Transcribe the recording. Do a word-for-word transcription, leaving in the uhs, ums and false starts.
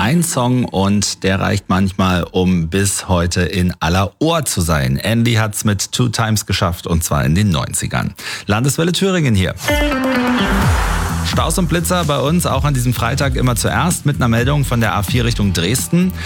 ein Song und der reicht manchmal, um bis heute in aller Ohr zu sein. Andy hat's mit Two Times geschafft und zwar in den neunzigern. Landeswelle Thüringen hier. Staus und Blitzer bei uns auch an diesem Freitag immer zuerst mit einer Meldung von der A vier Richtung Dresden.